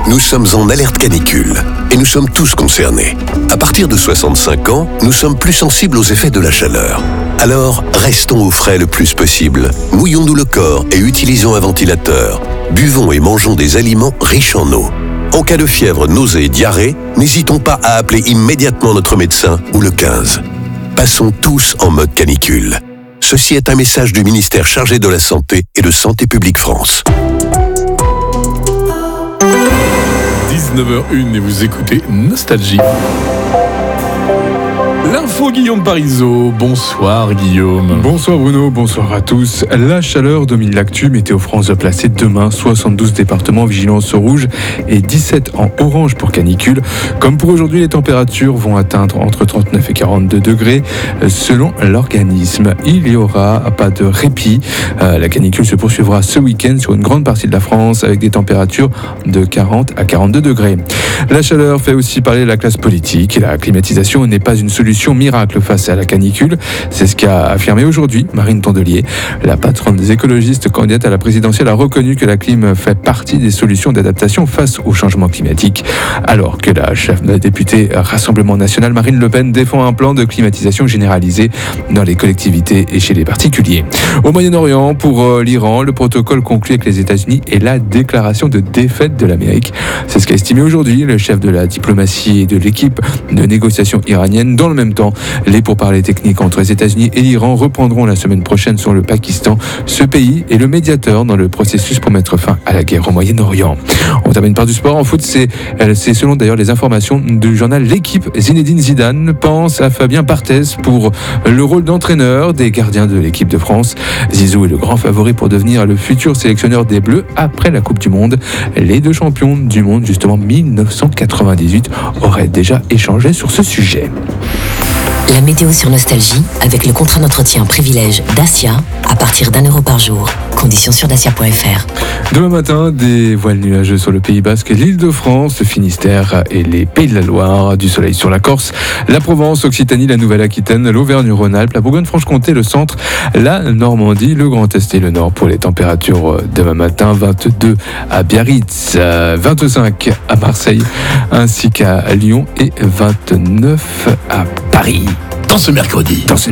nous sommes en alerte canicule et nous sommes tous concernés. À partir de 65 ans, nous sommes plus sensibles aux effets de la chaleur. Alors, restons au frais le plus possible. Mouillons-nous le corps et utilisons un ventilateur. Buvons et mangeons des aliments riches en eau. En cas de fièvre, nausées et diarrhée, n'hésitons pas à appeler immédiatement notre médecin ou le 15. Passons tous en mode canicule. Ceci est un message du ministère chargé de la Santé et de Santé publique France. 19h01 et vous écoutez Nostalgie. L'info Guillaume Parisot. Bonsoir Guillaume. Bonsoir Bruno, bonsoir à tous. La chaleur domine l'actu. Météo France va placer demain 72 départements vigilance rouge et 17 en orange pour canicule. Comme pour aujourd'hui, les températures vont atteindre entre 39 et 42 degrés selon l'organisme. Il n'y aura pas de répit. La canicule se poursuivra ce week-end sur une grande partie de la France avec des températures de 40 à 42 degrés. La chaleur fait aussi parler la classe politique et la climatisation n'est pas une solution miracle face à la canicule. C'est ce qu'a affirmé aujourd'hui Marine Tondelier. La patronne des écologistes candidate à la présidentielle a reconnu que la clim fait partie des solutions d'adaptation face au changement climatique. Alors que la chef de la députée Rassemblement National, Marine Le Pen, défend un plan de climatisation généralisé dans les collectivités et chez les particuliers. Au Moyen-Orient, pour l'Iran, le protocole conclu avec les États-Unis est la déclaration de défaite de l'Amérique. C'est ce qu'a estimé aujourd'hui le chef de la diplomatie et de l'équipe de négociation iranienne. Dans le même temps, les pourparlers techniques entre les États-Unis et l'Iran reprendront la semaine prochaine sur le Pakistan. Ce pays est le médiateur dans le processus pour mettre fin à la guerre au Moyen-Orient. On termine par du sport. En foot, c'est selon d'ailleurs les informations du journal L'Équipe. Zinedine Zidane pense à Fabien Barthez pour le rôle d'entraîneur des gardiens de l'équipe de France. Zizou est le grand favori pour devenir le futur sélectionneur des Bleus après la Coupe du Monde. Les deux champions du monde, justement 1998, auraient déjà échangé sur ce sujet. La météo sur Nostalgie avec le contrat d'entretien privilège Dacia à partir d'€1 par jour. Conditions sur dacia.fr. Demain matin, des voiles nuageux sur le Pays Basque, l'Île-de-France, le Finistère et les Pays de la Loire, du soleil sur la Corse, la Provence, Occitanie, la Nouvelle-Aquitaine, l'Auvergne-Rhône-Alpes, la Bourgogne-Franche-Comté, le centre, la Normandie, le Grand Est et le Nord pour les températures demain matin, 22 à Biarritz, 25 à Marseille ainsi qu'à Lyon et 29 à Paris. Dans ce mercredi. C'est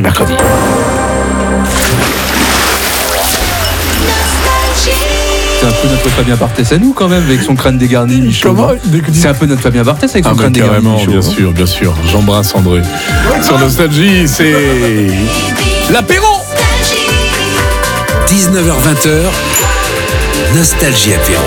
un peu notre Fabien Barthez à nous quand même avec son crâne dégarni, Michaud. C'est un peu notre Fabien Barthez avec son crâne dégarni, Michaud. Bien sûr. J'embrasse André. Sur Nostalgie, c'est l'apéro. 19h-20h, Nostalgie apéro.